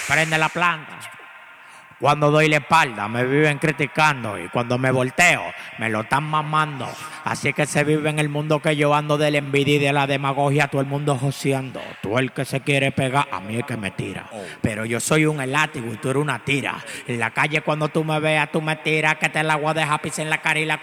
prende la planta. Cuando doy la espalda me viven criticando y cuando me volteo me lo están mamando. Así que se vive en el mundo que yo ando, de la envidia y de la demagogia, todo el mundo joseando. Tú el que se quiere pegar, a mí el que me tira. Pero yo soy un elástico y tú eres una tira. En la calle cuando tú me veas tú me tiras, que te la voy a dejar pisar en la cara y la